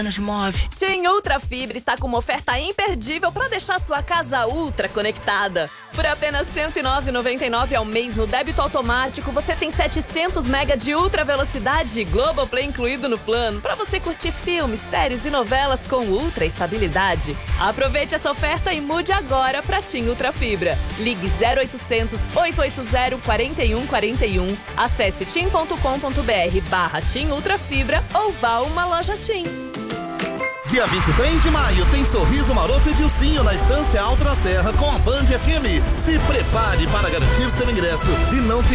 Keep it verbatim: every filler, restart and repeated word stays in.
nos move. TIM Ultra Fibra está com uma oferta imperdível para deixar sua casa ultra conectada. Por apenas cento e nove reais e noventa e nove centavos ao mês no débito automático, você tem setecentos mega de ultra velocidade e Globoplay incluído no plano para você curtir filmes, séries e novelas com ultra estabilidade. Aproveite essa oferta e mude agora para TIM Ultra Fibra. Ligue zero oitocentos, oito oito zero, quatro um quatro um, acesse tim ponto com ponto br barra TIM Ultra Fibra ou vá a uma loja TIM. Dia vinte e três de maio tem Sorriso Maroto e Dilcinho na Estância Alta da Serra com a Band F M. Se prepare para garantir seu ingresso e não ficar